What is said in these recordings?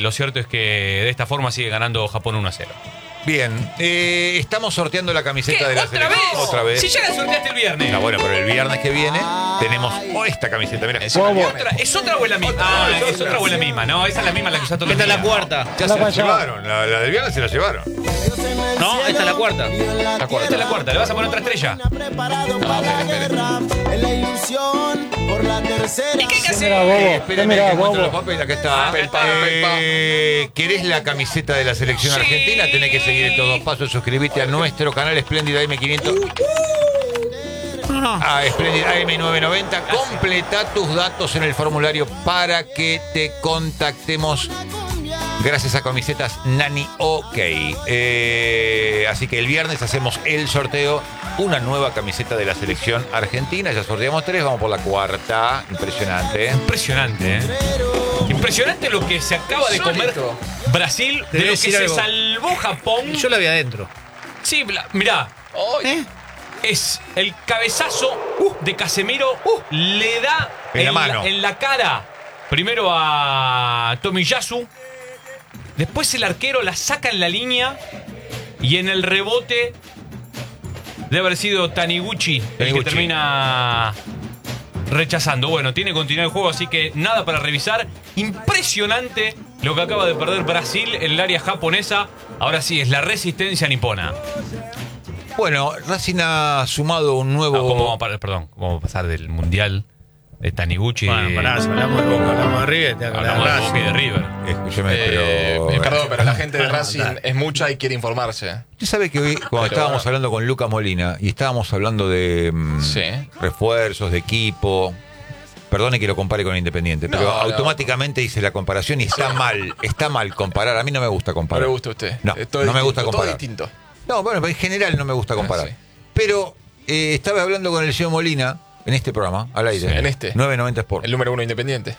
lo cierto es que de esta forma sigue ganando Japón 1-0. Bien, estamos sorteando la camiseta de la ¿Otra selección. vez? Otra vez. Si ya la sorteaste el viernes. No, bueno, pero el viernes que viene tenemos esta camiseta. Mira, ¿Es otra o es la misma? Es otra o es la misma. No, esa es la misma la que usaste. Esta es la cuarta. ya se la llevaron. La del viernes se la llevaron. No, esta es la cuarta. Esta es la cuarta. ¿Le vas a poner otra estrella? ¿Y qué hay que hacer? Espérenme que encuentro los papeles. Acá está. ¿Querés la camiseta de la selección Sí. argentina? Tenés que seguir estos dos pasos. Suscribite a nuestro canal Espléndida AM500. A Espléndida AM990. Completa tus datos en el formulario para que te contactemos. Gracias a camisetas Nani OK. Así que el viernes hacemos el sorteo. Una nueva camiseta de la selección argentina. Ya sorteamos 3, vamos por la cuarta. Impresionante. Impresionante, ¿eh? Impresionante lo que se acaba de comer Brasil, de lo que se salvó Japón. Yo la vi adentro. Sí, mirá. Es el cabezazo de Casemiro. Le da En la mano. en la cara. Primero a Tomiyasu. Después el arquero la saca en la línea. Y en el rebote debe haber sido Taniguchi el que termina rechazando. Bueno, tiene continuidad el juego, así que nada para revisar. Impresionante lo que acaba de perder Brasil en el área japonesa. Ahora sí, es la resistencia nipona. Bueno, Racing ha sumado un nuevo... ¿Cómo vamos a pasar del Mundial de Taniguchi? Bueno, pará, si hablamos de Boca, hablamos de River, te hablamos de Boca y de River. Escúcheme, pero... Perdón, pero la gente de Racing es mucha y quiere informarse. Usted sabe que hoy, cuando estábamos hablando con Luca Molina y estábamos hablando de refuerzos, de equipo... Perdone que lo compare con Independiente, pero automáticamente hice la comparación y está mal comparar. A mí no me gusta comparar. No le gusta a usted. No me gusta comparar. Todo distinto. No, bueno, en general no me gusta comparar. Pero estaba hablando con el señor Molina en este programa, al aire. Sí, en este. 990 Sport. El número 1 Independiente.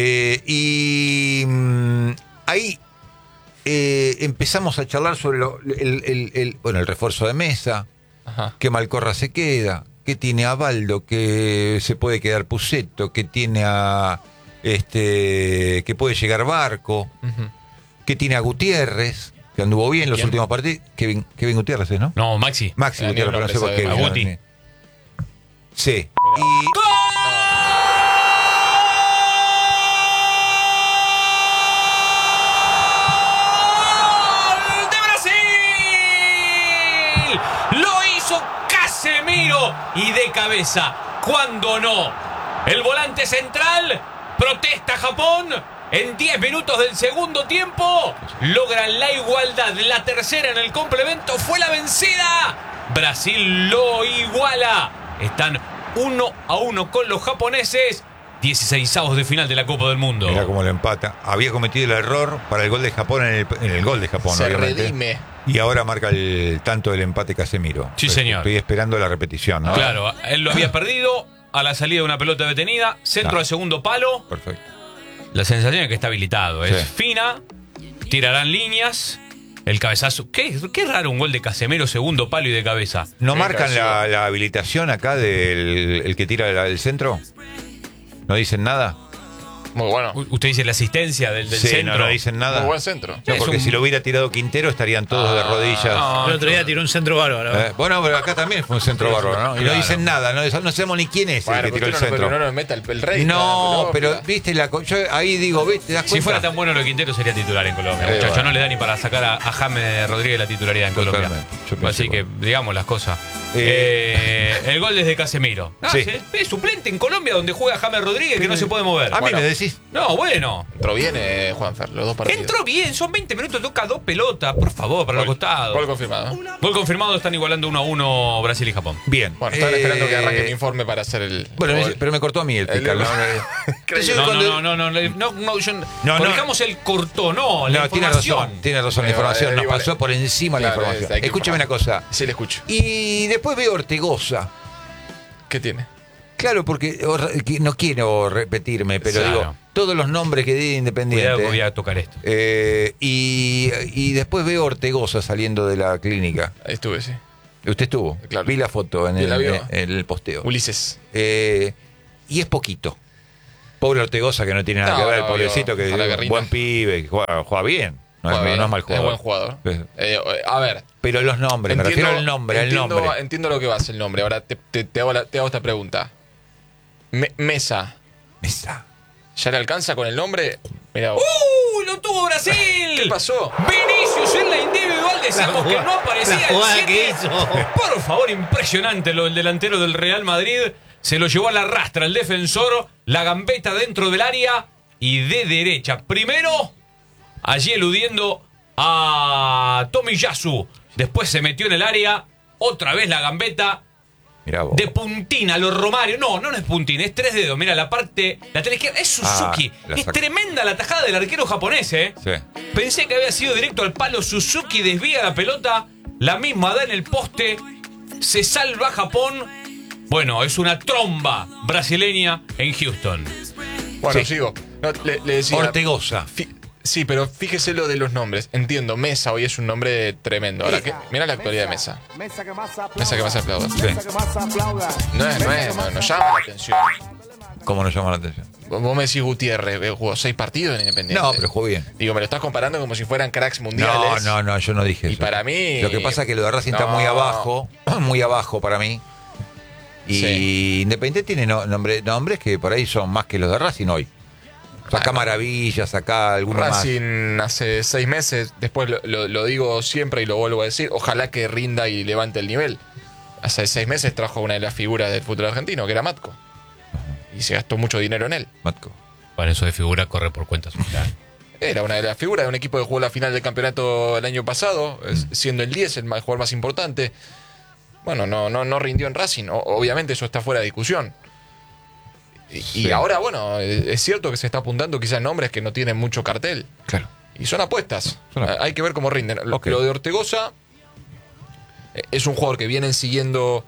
Ahí empezamos a charlar sobre el refuerzo de Mesa, que Malcorra se queda, que tiene a Baldo, que se puede quedar Pusetto, que tiene a que puede llegar Barco, que tiene a Gutiérrez, que anduvo bien los últimos partidos. Kevin Gutiérrez, ¿no? No, Maxi Gutiérrez, pero no sé por qué. Guti. Sí. Casemiro y de cabeza. ¿Cuándo no? El volante central protesta Japón. En 10 minutos del segundo tiempo logran la igualdad. La tercera en el complemento fue la vencida. Brasil lo iguala. Están 1-1 con los japoneses. 16avos de final de la Copa del Mundo. Mira cómo lo empata. Había cometido el error para el gol de Japón en el gol de Japón, Se obviamente. redime. Y ahora marca el tanto del empate Casemiro. Sí, señor. Estoy esperando la repetición, ¿no? Claro, él lo había perdido a la salida de una pelota detenida. Centro al segundo palo. Perfecto. La sensación es que está habilitado. Es Sí. fina. Tirarán líneas. El cabezazo. Qué raro un gol de Casemiro, segundo palo y de cabeza. ¿No Qué marcan ocasión. la habilitación acá del el que tira el centro? ¿No dicen nada? Muy bueno. Usted dice la asistencia del Sí, centro. no dicen nada. Muy buen centro. No, Es porque un- si lo hubiera tirado Quintero estarían todos de rodillas. no. El otro día tiró un centro bárbaro. Bueno, pero acá también fue un centro bárbaro, ¿no? Y no Claro. dicen nada, no sabemos ni quién es Bueno, el que tiró el pero centro. no nos meta el rey. No, pero viste, yo ahí digo, ¿viste? ¿Te das Si cuenta? fuera tan bueno lo de Quintero sería titular en Colombia. Muchacho, bueno. no le da ni para sacar a James Rodríguez la titularidad en Colombia. Totalmente. Yo pensé Así que digamos las cosas. Eh, El gol desde Casemiro. Sí. Es suplente en Colombia donde juega James Rodríguez que no se puede mover. A mí Bueno. me decís. No, bueno. Entró bien, Juanfer, los dos partidos. Entró bien, son 20 minutos, toca dos pelotas, por favor, para los costados. Gol confirmado. Gol confirmado, están igualando 1-1 Brasil y Japón. Bien. Bueno, estaban esperando que arranque el informe para hacer el... Bueno, gol. pero me cortó a mí el picar. Corrijamos el cortó, no, la No, tiene información. razón, tiene razón. La información nos pasó por encima la Claro, información. hay que Escúchame una cosa. Sí, le escucho. Y después veo Ortegoza. ¿Qué tiene? Claro, porque no quiero repetirme, pero Claro. digo, todos los nombres que di de Independiente. Cuidado que voy a tocar esto. Y después veo Ortegoza saliendo de la clínica. Ahí estuve, sí. Usted estuvo. Claro. Vi la foto en ¿Quién la vio? el posteo. Ulises. Y es poquito. Pobre Ortegoza, que no tiene nada que ver, el pobrecito, ojalá que que es rinda. buen pibe, que juega bien. No es mal jugador. Es buen jugador. A ver. Pero los nombres, me refiero al nombre, Entiendo lo que va a ser el nombre. Ahora te hago esta pregunta. Mesa. ¿Ya le alcanza con el nombre? Mirá vos. ¡Lo tuvo Brasil! ¿Qué pasó? Vinicius en la individual, decimos que no aparecía la el jugada 7. que hizo. Por favor, impresionante lo del delantero del Real Madrid. Se lo llevó a la rastra el defensor, la gambeta dentro del área y de derecha. Primero, allí eludiendo a Tomiyasu. Después se metió en el área, otra vez la gambeta. Mirá vos. De puntina, los Romario. No es puntina, es 3 dedos. Mira, la parte lateral izquierda. Es Suzuki. La Es saca. tremenda la tajada del arquero japonés, ¿eh? Sí. Pensé que había sido directo al palo. Suzuki desvía la pelota. La misma da en el poste. Se salva Japón. Bueno, es una tromba brasileña en Houston. Bueno, Sí. sigo. No, le decía. Ortegoza. Sí, pero fíjese lo de los nombres. Entiendo, Mesa hoy es un nombre tremendo. Ahora, mira la actualidad de Mesa. Mesa que más aplauda. No llama la atención. ¿Cómo nos llama la atención? Vos me decís Gutiérrez, jugó 6 partidos en Independiente. No, pero jugó bien. Digo, me lo estás comparando como si fueran cracks mundiales. No, yo no dije Y eso. para mí- Lo que pasa es que lo de Racing está No. muy abajo para mí. Y Sí. Independiente tiene nombres que por ahí son más que los de Racing hoy. Saca Maravillas, saca alguno más. Racing hace 6 meses, después lo digo siempre y lo vuelvo a decir, ojalá que rinda y levante el nivel. Hace 6 meses trajo una de las figuras del fútbol argentino, que era Matco. Y se gastó mucho dinero en él. Matco. Para eso de figura corre por cuenta social. Era una de las figuras de un equipo que jugó la final del campeonato el año pasado, siendo el 10 el jugador más importante. Bueno, no rindió en Racing. Obviamente eso está fuera de discusión. Y Sí. ahora, bueno, es cierto que se está apuntando quizás nombres que no tienen mucho cartel. Claro. Y son apuestas. Son apuestas. Hay que ver cómo rinden. Ok. Lo de Ortegoza es un jugador que vienen siguiendo.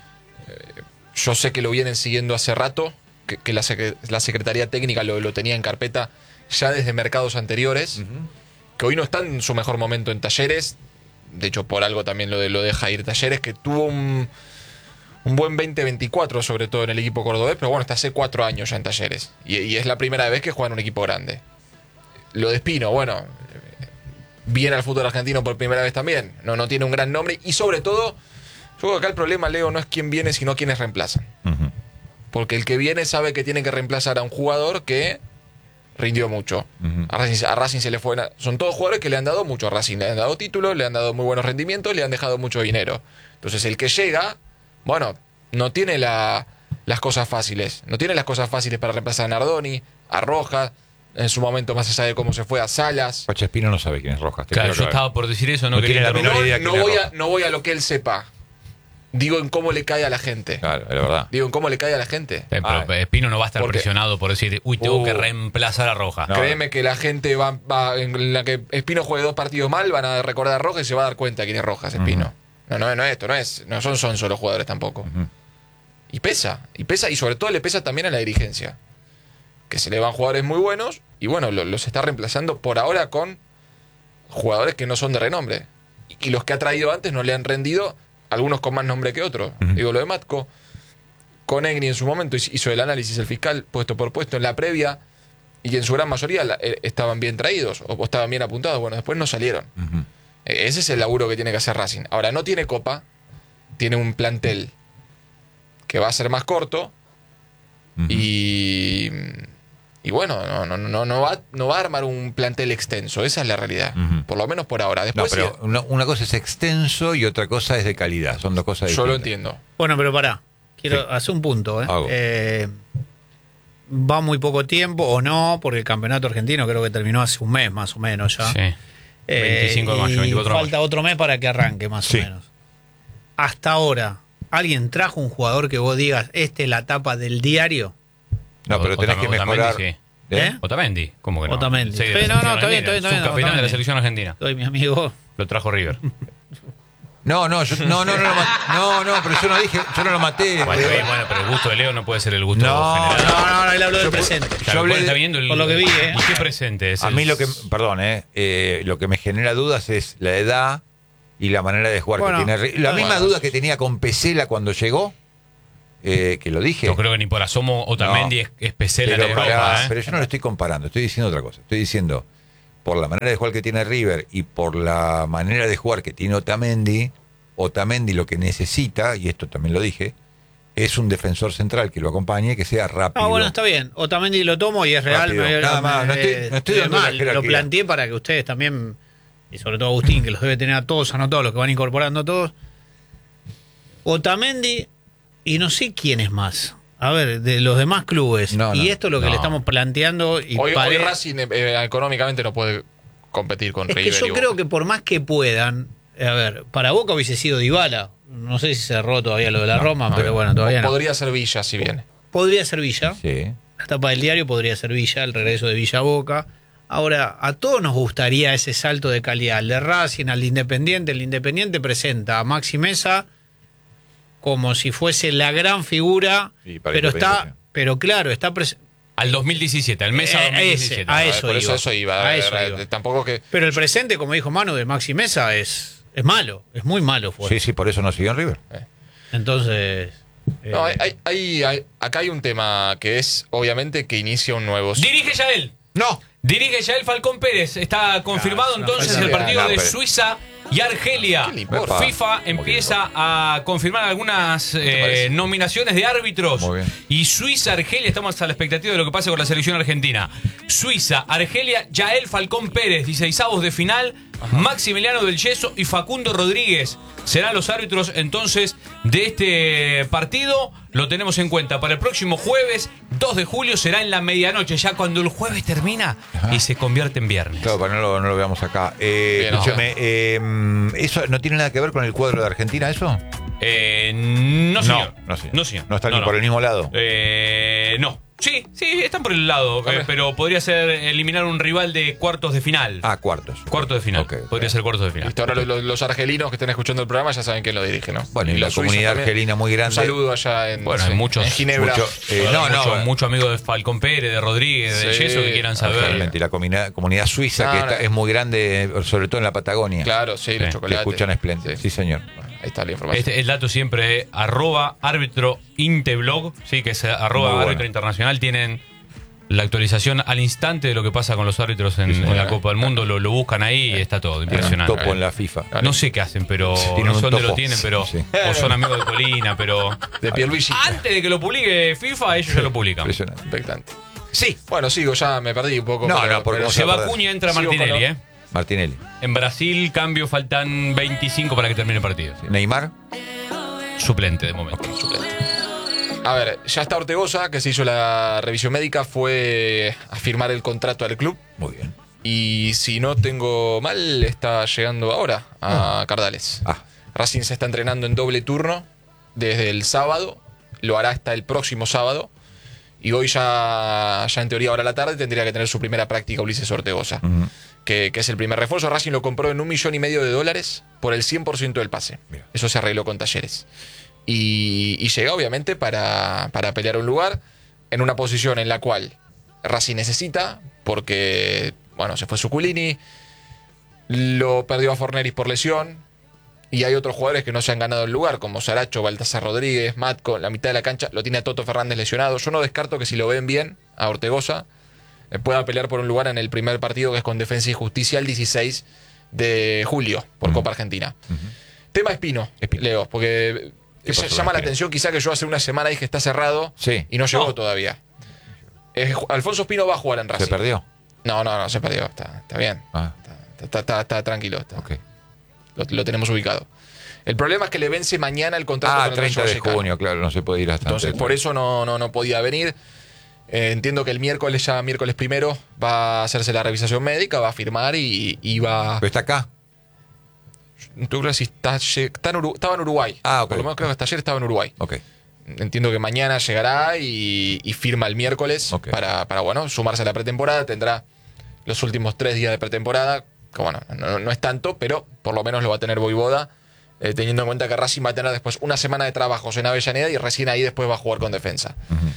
Yo sé que lo vienen siguiendo hace rato. Que la Secretaría Técnica lo tenía en carpeta ya desde mercados anteriores. Que hoy no está en su mejor momento en Talleres. De hecho, por algo también lo deja ir Talleres, que tuvo un buen 2024, sobre todo en el equipo cordobés, pero bueno, está hace 4 años ya en Talleres. Y es la primera vez que juega en un equipo grande. Lo de Espino, bueno, viene al fútbol argentino por primera vez también. No tiene un gran nombre. Y sobre todo, yo creo que acá el problema, Leo, no es quién viene, sino quiénes reemplazan. Ujú. Porque el que viene sabe que tiene que reemplazar a un jugador que rindió mucho. Ujú. A Racing se le fue. Son todos jugadores que le han dado mucho a Racing. Le han dado títulos, le han dado muy buenos rendimientos, le han dejado mucho dinero. Entonces el que llega, bueno, no tiene las cosas fáciles. No tiene las cosas fáciles para reemplazar a Nardoni, a Rojas. En su momento más allá de cómo se fue a Salas. Pacha Espino no sabe quién es Rojas. te Claro, quiero yo aclarar. estaba por decir eso, no No quería tiene la menor interrumpir. idea quién es Rojas. No voy a lo que él sepa. Digo en cómo le cae a la gente. Claro, es la verdad. Digo en cómo le cae a la gente. Pero Espino no va a estar Porque- presionado por decir, uy, tengo que reemplazar a Roja. No. Créeme que la gente va en la que Espino juegue 2 partidos mal, van a recordar a Rojas y se va a dar cuenta quién es Rojas, Espino. No son solo jugadores tampoco. Y pesa, y sobre todo le pesa también a la dirigencia. Que se le van jugadores muy buenos y bueno, los está reemplazando por ahora con jugadores que no son de renombre. Y los que ha traído antes no le han rendido, algunos con más nombre que otros. Digo, lo de Matco, con Egni en su momento hizo el análisis, el fiscal, puesto por puesto en la previa, y en su gran mayoría estaban bien traídos o estaban bien apuntados. Bueno, después no salieron. Ujú. Ese es el laburo que tiene que hacer Racing. Ahora, no tiene copa, tiene un plantel que va a ser más corto Ujú. y bueno, no va a armar un plantel extenso. Esa es la realidad. Ujú. Por lo menos por ahora. No, Después pero una cosa es extenso y otra cosa es de calidad. Son dos cosas yo distintas. lo entiendo. Bueno, pero pará. Quiero Sí. hacer un punto. Hago. Va muy poco tiempo o no, porque el campeonato argentino creo que terminó hace un mes más o menos ya. Sí. 25 de mayo, y 24 de falta mayo. otro mes para que arranque más Sí. o menos. Hasta ahora, ¿alguien trajo un jugador que vos digas, este es la tapa del diario? No, pero tenés que mejorar. Otamendi, sí. ¿Eh? Otamendi, ¿cómo que no? Otamendi. El seis de Sí, la no, selección está bien, argentina, está bien, subcapitán de la Otamendi. selección argentina. Soy mi amigo. Lo trajo River. No, pero yo no dije, yo no lo maté. Bueno, está bien, bueno, pero el gusto de Leo no puede ser el gusto No, general. No, él habló del Yo- presente. Claro, yo hablé ¿cuál está de- viendo el, por lo que vi, ¿Y qué presente es? A mí El- lo que me genera dudas es la edad y la manera de jugar Bueno, que tiene. La misma bueno. duda que tenía con Pesela cuando llegó, que lo dije. Yo creo que ni por asomo Otamendi es Pesela en pero, Europa. pero yo no lo estoy comparando, estoy diciendo otra cosa. Estoy diciendo, por la manera de jugar que tiene River y por la manera de jugar que tiene Otamendi lo que necesita, y esto también lo dije, es un defensor central que lo acompañe, que sea rápido. Bueno, está bien. Otamendi lo tomo y es real. Rápido. Nada más, no estoy dando la jerarquía. Lo planteé para que ustedes también, y sobre todo Agustín, que los debe tener a todos anotados, los que van incorporando todos. Otamendi, y no sé quién es más. A ver, de los demás clubes. Esto es lo que le estamos planteando. Y hoy Racing económicamente no puede competir con River. Es que yo creo que por más que puedan, a ver, para Boca hubiese sido Dybala. No sé si cerró todavía lo de la Roma, pero bueno, todavía no. Podría ser Villa, si viene. Podría ser Villa. Sí. La tapa del diario podría ser Villa, el regreso de Villa a Boca. Ahora, a todos nos gustaría ese salto de calidad. El de Racing, al de Independiente. El Independiente presenta a Maxi Mesa como si fuese la gran figura, pero está, pero claro, está al 2017, al Mesa 2017. A eso iba. Tampoco que. Pero el presente, como dijo Manu, de Maxi Mesa es malo, es muy malo. Sí, por eso no siguió en River. Entonces. No, acá hay un tema que es, obviamente, que inicia un nuevo. Dirige ya él. No. Dirige Yael Falcón Pérez. Está confirmado entonces el partido de Suiza y Argelia. FIFA empieza a confirmar algunas nominaciones de árbitros. Muy bien. Y Suiza, Argelia, estamos a la expectativa de lo que pase con la selección argentina. Suiza, Argelia, Yael Falcón Pérez, 16avos de final. Maximiliano del Yeso y Facundo Rodríguez serán los árbitros entonces de este partido. Lo tenemos en cuenta para el próximo jueves 2 de julio, será en la medianoche, ya cuando el jueves termina y se convierte en viernes. Claro, para no lo veamos acá. Escúchame, ¿eso no tiene nada que ver con el cuadro de Argentina, eso? No, señor. No, señor. ¿No están ni por el mismo lado? No. Sí, están por el lado, pero podría ser eliminar un rival de cuartos de final. Cuartos. Cuartos de final. Podría ser cuartos de final. Listo, ahora los argelinos que estén escuchando el programa ya saben quién lo dirige, ¿no? Bueno, y la comunidad argelina muy grande. Un saludo allá en, hay muchos, en Ginebra. Muchos amigos de Falcón Pérez, de Rodríguez, de Yeso que quieran saber. Realmente, y la comunidad suiza es muy grande, sobre todo en la Patagonia. Claro, los chocolates. Que escuchan espléndido. Sí, señor. Ahí está la información. El dato siempre es @árbitro inteblog, sí, que es @árbitro internacional. Tienen la actualización al instante de lo que pasa con los árbitros en la Copa del Mundo. Lo buscan ahí y está todo impresionante. Topo en la FIFA. No sé qué hacen, pero no sé dónde lo tienen, pero o son amigos de Colina, pero de Pierluigi. Antes de que lo publique FIFA, ellos ya lo publican. Impresionante. Expectante. Sí. Bueno, sigo, ya me perdí un poco. Porque se va Acuña, entra Martinelli, Martinelli. En Brasil, cambio, faltan 25 para que termine el partido. Neymar. Suplente de momento. Suplente. A ver, ya está Ortegoza, que se hizo la revisión médica, fue a firmar el contrato al club. Muy bien. Y si no tengo mal, está llegando ahora a Cardales. Racing se está entrenando en doble turno desde el sábado, lo hará hasta el próximo sábado. Y hoy ya en teoría ahora a la tarde tendría que tener su primera práctica Ulises Ortegoza, que es el primer refuerzo. Racing lo compró en $1,5 millones por el 100% del pase. Bien. Eso se arregló con Talleres. Y llega obviamente para pelear un lugar en una posición en la cual Racing necesita, porque se fue Zuculini, lo perdió a Forneris por lesión, y hay otros jugadores que no se han ganado el lugar, como Saracho, Baltasar Rodríguez, Matco, la mitad de la cancha lo tiene a Toto Fernández lesionado. Yo no descarto que si lo ven bien a Ortegoza pueda pelear por un lugar en el primer partido, que es con Defensa y Justicia el 16 de julio por Copa Argentina. Tema Espino, Leo, porque llama la atención quizá que yo hace una semana dije que está cerrado y no llegó todavía. Alfonso Espino va a jugar en Racing. ¿Se perdió? No, se perdió, está bien. Está tranquilo. Lo tenemos ubicado. El problema es que le vence mañana el contrato con el 30 de junio, claro, no se puede ir hasta entonces, por eso no podía venir. Entiendo que el miércoles primero, va a hacerse la revisación médica, va a firmar y va... ¿Pero está acá? ¿Tú crees si estaba en Uruguay? Por lo menos creo que hasta ayer estaba en Uruguay. Entiendo que mañana llegará y firma el miércoles para sumarse a la pretemporada. Tendrá los últimos 3 días de pretemporada, que no es tanto, pero por lo menos lo va a tener Voivoda, teniendo en cuenta que Racing va a tener después una semana de trabajos en Avellaneda y recién ahí después va a jugar con Defensa.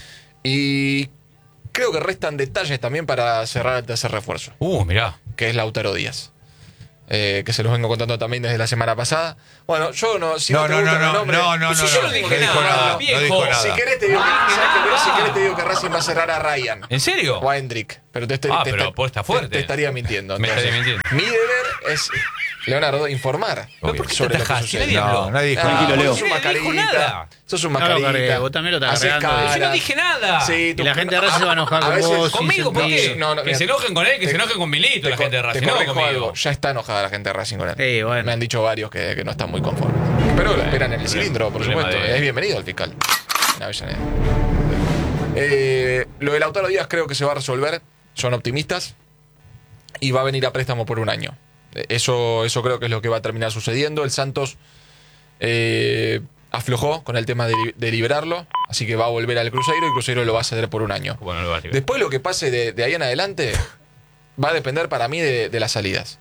Y creo que restan detalles también para cerrar el tercer refuerzo. Mirá. Que es Lautaro Díaz. que se los vengo contando también desde la semana pasada. Bueno, yo no... Si no, te gustan los nombres, Pues si yo no dije nada, viejo. no dijo nada. Si querés te digo, ¿sabes qué? Si querés te digo que Racing va a cerrar a Ryan. ¿En serio? O a Hendrick. Pero pero apuesta fuerte. Te estaría mintiendo. Me estaría mintiendo. Mi deber es, Leonardo, informar ¿Pero por qué te sobre lo que atajás? Si sucede. nadie habló. Nadie dijo Ah, nada. sos un Nadie dijo mascarita. nada. Sos un No lo mascarita. cargué, vos también lo estás Haces cargando. cara. Yo no dije nada. Sí, Y la gente de Racing se va a enojar con vos. sin ¿Conmigo? ¿Por sentido. qué? No, Que mira, se enojen con él, que se enojen con Milito, la gente de Racing. Te No corrijo conmigo. algo. Ya está enojada la gente de Racing con él. Sí, bueno. Me han dicho varios que no están muy conformes. Pero lo esperan en el cilindro, por problema supuesto. de- Es bienvenido el fiscal. En Avellaneda. Lo de Lautaro Díaz creo que se va a resolver. Son optimistas. Y va a venir a préstamo por un año. Eso creo que es lo que va a terminar sucediendo. El Santos aflojó con el tema de liberarlo. Así que va a volver al Cruzeiro y Cruzeiro lo va a ceder por un año. Bueno, lo va a liberar. Después lo que pase de ahí en adelante va a depender para mí de las salidas.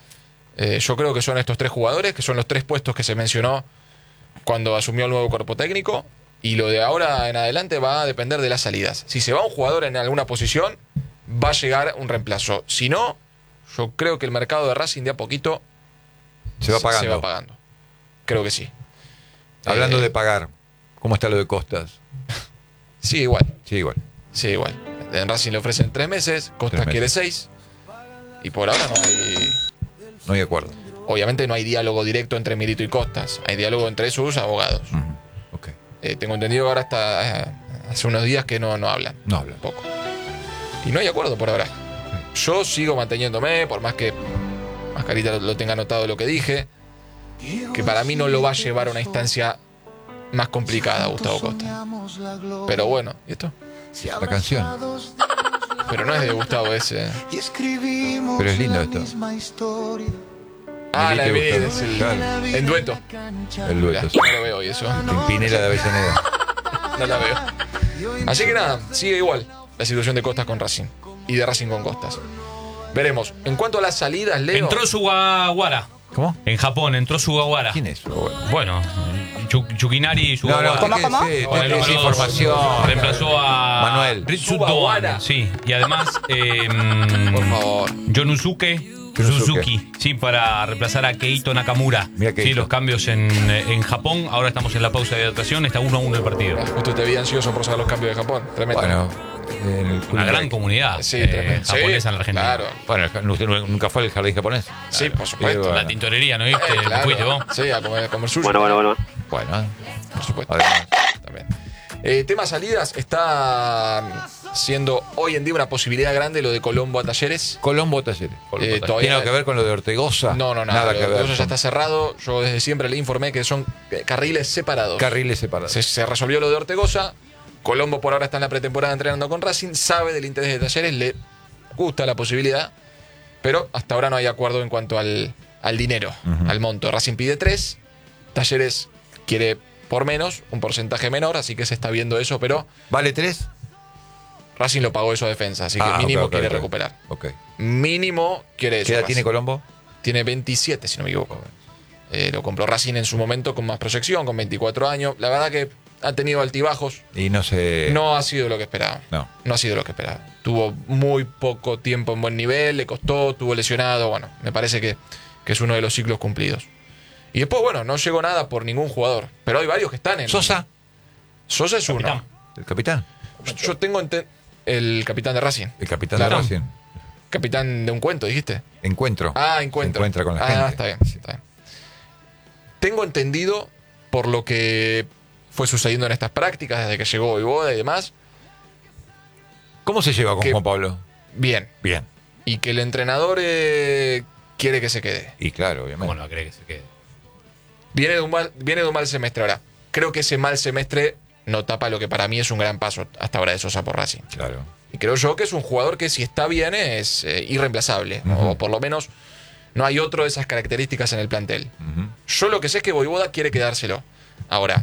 Yo creo que son estos 3 jugadores, que son los 3 puestos que se mencionó cuando asumió el nuevo cuerpo técnico. Y lo de ahora en adelante va a depender de las salidas. Si se va un jugador en alguna posición, va a llegar un reemplazo. Si no, yo creo que el mercado de Racing de a poquito Se va pagando. Se va pagando. Creo que sí. Hablando de pagar, ¿cómo está lo de Costas? Sí, igual. Sí, igual. Sí, igual. En Racing le ofrecen 3 meses, Costas 3 meses. quiere 6. Y por ahora no hay... No hay acuerdo. Obviamente no hay diálogo directo entre Milito y Costas. Hay diálogo entre sus abogados. Ujú. Ok. Tengo entendido que ahora hasta hace unos días que no hablan. No hablan. Poco. Y no hay acuerdo por ahora. Yo sigo manteniéndome, por más que Mascarita lo tenga anotado lo que dije, que para mí no lo va a llevar a una instancia más complicada Gustavo Costa. Pero bueno, ¿y esto? La canción. Pero no es de Gustavo ese. Pero es lindo esto. Ah, la de Milito y Miguel, Gustavo. es Claro. en dueto. El Mirá, dueto. no lo veo y eso. Pimpinela de Avellaneda. No la veo. Así que nada, sigue igual la situación de Costas con Racing. Y de Racing con Costas. Veremos. En cuanto a las salidas, Leo. Entró Sugawara. ¿Cómo? En Japón, entró Sugawara. ¿Quién es? Bueno, Chukinari y No, no, Sugawara. ¿Cómo? Con el es número información. 2. Reemplazó a Manuel. Ritsu Sugawara. Doan. Sí, y además Por favor. Yonusuke Suzuki, sí, para reemplazar a Keito Nakamura. Mira Keito. Sí, los cambios en Japón. Ahora estamos en la pausa de hidratación. Está 1-1 el partido. Justo te vi ansioso por saber los cambios de Japón. Tremendo. Bueno, en el Una gran comunidad Sí, tremendo. japonesa Sí, en la Argentina. Claro. Bueno, usted nunca fue al jardín japonés. Sí, por supuesto. Bueno. La tintorería, ¿no viste? Claro. Fuiste vos. Sí, a comer sushi. Bueno. Bueno, Por supuesto. además. También. Tema salidas, está siendo hoy en día una posibilidad grande lo de Colombo a Talleres. Colombo Talleres. Todavía- ¿Tiene algo que ver con lo de Ortegoza? No, Nada que ver. Eso ya está cerrado. Yo desde siempre le informé que son carriles separados. Carriles separados. Se resolvió lo de Ortegoza. Colombo por ahora está en la pretemporada entrenando con Racing. Sabe del interés de Talleres, le gusta la posibilidad. Pero hasta ahora no hay acuerdo en cuanto al dinero, al monto. Racing pide 3. Talleres quiere por menos, un porcentaje menor, así que se está viendo eso, pero ¿Vale 3? Racing lo pagó eso a defensa, así que mínimo quiere recuperar. Ok. Mínimo quiere eso. ¿Qué edad Racing. tiene Colombo? Tiene 27, si no me equivoco. Lo compró Racing en su momento con más proyección, con 24 años. La verdad que ha tenido altibajos. Y no sé. No ha sido lo que esperaba. No. No ha sido lo que esperaba. Tuvo muy poco tiempo en buen nivel, le costó, tuvo lesionado. Bueno, me parece que es uno de los ciclos cumplidos. Y después, bueno, no llegó nada por ningún jugador. Pero hay varios que están en. Sosa, Sosa es Capitán. uno. el capitán. Yo tengo el capitán de Racing. El capitán Claro. de Racing. Capitán de un cuento, dijiste. Encuentro. Ah, encuentro. Se encuentra con la gente. Está bien, está bien. Tengo entendido, por lo que fue sucediendo en estas prácticas, desde que llegó Voivoda y demás, ¿Cómo se lleva con que- Juan Pablo? bien. Bien. Y que el entrenador quiere que se quede. Y claro, obviamente. ¿Cómo no cree que se quede? Viene de un mal semestre ahora. Creo que ese mal semestre no tapa lo que para mí es un gran paso hasta ahora de Sosa por Racing. Claro. Y creo yo que es un jugador que si está bien es irreemplazable. Ujú. O por lo menos no hay otro de esas características en el plantel. Ujú. Yo lo que sé es que Voivoda quiere quedárselo. Ahora,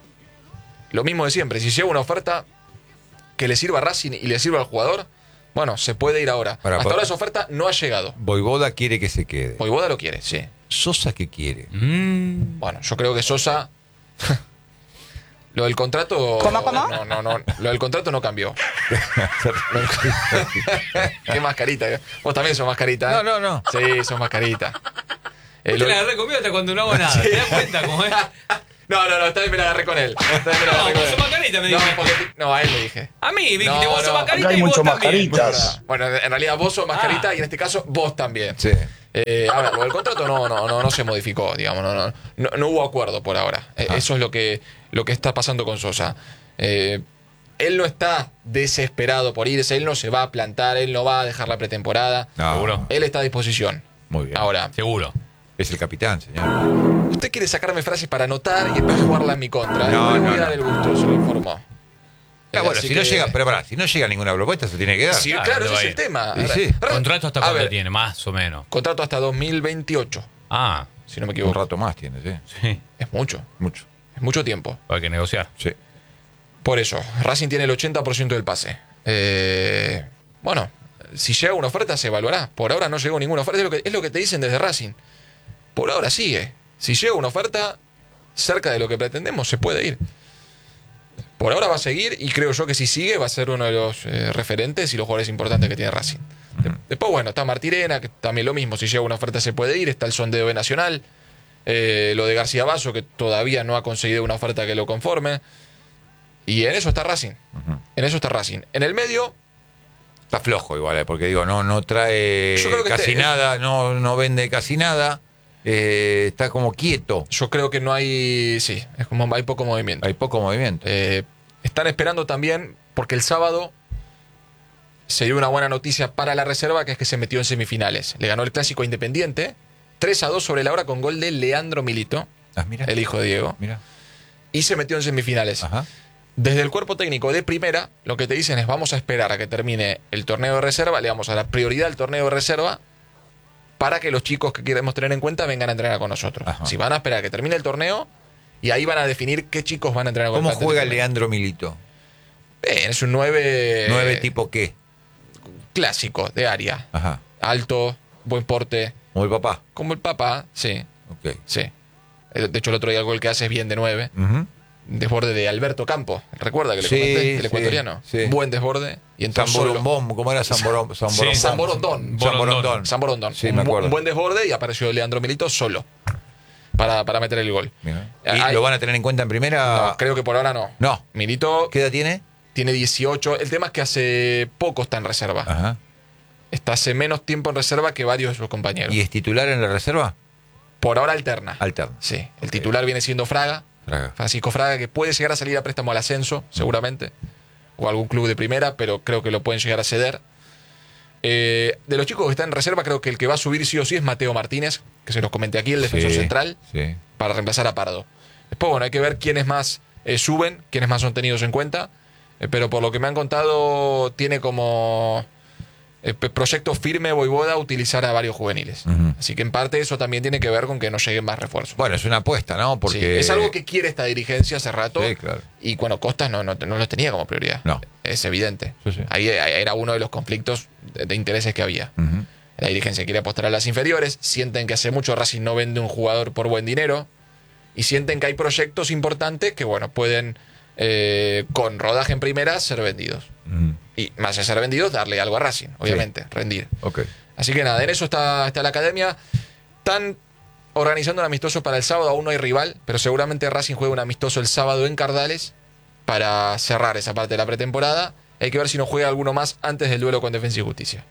lo mismo de siempre. Si llega una oferta que le sirva a Racing y le sirva al jugador, bueno, se puede ir ahora. Para- Hasta ahora esa oferta no ha llegado. Voivoda quiere que se quede. Voivoda lo quiere, sí. Sosa que quiere. Bueno, yo creo que Sosa... Lo del contrato... ¿Cómo? No. Lo del contrato no cambió. Qué mascarita. Vos también sos mascarita. ¿eh? No. Sí, sos mascarita. Vos te la agarré conmigo hasta cuando no hago nada. ¿Te das cuenta cómo es? No, esta vez me la agarré con él. No, vos sos Mascarita, me dijiste. No, a él le dije. A mí, me dijiste, No, vos sos no. Mascarita Acá hay y vos mucho también. Mascaritas. Bueno, en realidad vos sos Mascarita y en este caso vos también. Sí. A ver, lo del contrato no se modificó, digamos, no hubo acuerdo por ahora. Eso es lo que está pasando con Sosa. Él no está desesperado por irse, él no se va a plantar, él no va a dejar la pretemporada. No. Seguro. Él está a disposición. Muy bien. Ahora, Seguro. Es el capitán, señor. usted quiere sacarme frases para anotar y después jugarla en mi contra. No, le voy no, a dar no. el gusto, se lo informó. Bueno, Así si no que- llega, pero pará, si no llega ninguna propuesta, se tiene que dar. Sí, Claro, claro, ¿dónde ese va es a el ir? tema. Y sí. ¿Contrato hasta A cuándo ver, tiene? Más o menos. Contrato hasta 2028, Ah, si no me un equivoco. rato más tiene, sí. Sí. Es mucho, Mucho. es mucho tiempo. Hay que negociar. Sí. Por eso, Racing tiene el 80% del pase. Bueno, si llega una oferta se evaluará. Por ahora no llegó ninguna oferta, es lo que te dicen desde Racing. Por ahora sigue. Si llega una oferta cerca de lo que pretendemos, se puede ir. Por ahora va a seguir y creo yo que si sigue va a ser uno de los referentes y los jugadores importantes que tiene Racing. Después, bueno, está Martirena, que también lo mismo. Si llega una oferta se puede ir. Está el sondeo de Nacional. Lo de García Basso, que todavía no ha conseguido una oferta que lo conforme. Y en eso está Racing. En eso está Racing. En el medio, Está flojo igual, porque digo, no trae Yo creo que casi este- nada, no vende casi nada. Está como quieto. yo creo que no hay. Sí, es como hay poco movimiento. Hay poco movimiento. Están esperando también, porque el sábado se dio una buena noticia para la reserva, que es que se metió en semifinales. Le ganó el clásico a Independiente, 3-2 sobre la hora con gol de Leandro Milito, Mira. el hijo de Diego, Mira. y se metió en semifinales. Ajá. Desde el cuerpo técnico de primera, lo que te dicen es vamos a esperar a que termine el torneo de reserva, le vamos a dar prioridad al torneo de reserva para que los chicos que queremos tener en cuenta vengan a entrenar con nosotros. Ajá. Si van a esperar a que termine el torneo y ahí van a definir qué chicos van a entrenar con ¿Cómo nosotros. juega Leandro Milito? Es un 9... 9 tipo qué. clásico, de área. Ajá. Alto, buen porte, Como el papá. como el papá, sí, Ok. sí. De hecho, el otro día el gol que hace es bien de 9. Ujú. Desborde de Alberto Campo, ¿recuerda que le Sí, comenté? El sí, ecuatoriano. sí. Buen desborde. Y entró solo. Zamborondón, ¿cómo era Zamborondón? Sí, Zamborondón. Zamborondón. Zamborondón. Sí, me acuerdo. Un buen desborde y apareció Leandro Milito solo para meter el gol. Mira. ¿Y Hay- lo van a tener en cuenta en primera? No, creo que por ahora no. No. Milito ¿Qué edad tiene? tiene 18. El tema es que hace poco está en reserva. Ajá. Está hace menos tiempo en reserva que varios de sus compañeros. ¿Y es titular en la reserva? Por ahora alterna. Alterna. Sí. El titular viene siendo Fraga. Fraga. Francisco Fraga, que puede llegar a salir a préstamo al ascenso, seguramente, o algún club de primera, pero creo que lo pueden llegar a ceder. De los chicos que están en reserva, creo que el que va a subir sí o sí es Mateo Martínez, que se los comenté aquí, el defensor Sí, central, Sí. para reemplazar a Pardo. Después, bueno, hay que ver quiénes más suben, quiénes más son tenidos en cuenta, pero por lo que me han contado, tiene como proyecto firme Voivoda utilizar a varios juveniles. Ujú. Así que en parte eso también tiene que ver con que no lleguen más refuerzos. Bueno, es una apuesta, ¿no? Sí, Porque es algo que quiere esta dirigencia hace rato. Sí, claro. Y bueno, Costas no los tenía como prioridad. No. Es evidente. Sí, sí. Ahí era uno de los conflictos de intereses que había. Ujú. La dirigencia quiere apostar a las inferiores, sienten que hace mucho Racing no vende un jugador por buen dinero y sienten que hay proyectos importantes que, bueno, pueden con rodaje en primera ser vendidos. Ujú. Y más de ser vendidos, darle algo a Racing, obviamente, rendir. Ok. Así que nada, en eso está la academia. Están organizando un amistoso para el sábado, aún no hay rival, pero seguramente Racing juega un amistoso el sábado en Cardales para cerrar esa parte de la pretemporada. Hay que ver si no juega alguno más antes del duelo con Defensa y Justicia.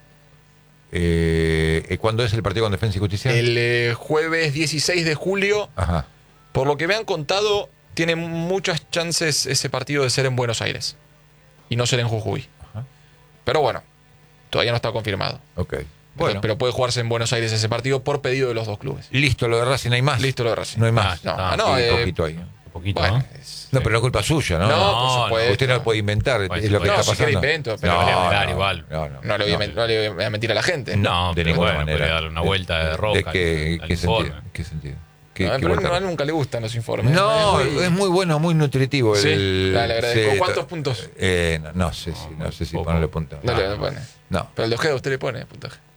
¿Cuándo es el partido con Defensa y Justicia? El jueves 16 de julio, Ajá. por lo que me han contado, tiene muchas chances ese partido de ser en Buenos Aires y no ser en Jujuy. Ajá. Pero bueno, todavía no está confirmado. Ok. Bueno, Pero puede jugarse en Buenos Aires ese partido por pedido de los dos clubes. listo, lo de Racing, ¿no hay más? Listo lo de Racing. No hay más. Ah, no, Sí, poquito ahí. Un poquito, bueno, ¿no? No, pero no es culpa suya, ¿no? No, No, por supuesto. Usted no lo puede inventar, Pues, es lo que no, está si quiere pasando. invento, pero le voy a dar igual. No le voy a mentir a la gente. No, de pero ninguna bueno, manera. podría darle una vuelta de roca ¿De qué, al qué informe. sentido? ¿Qué sentido? No, ¿Qué pero vuelta? a él nunca le gustan los informes. No, Es muy- es muy bueno, muy nutritivo. Sí, el, le agradezco. sí, ¿Cuántos puntos? No sé si ponerle punto. No le pone. No. Pero el de Ojeda usted le pone puntaje.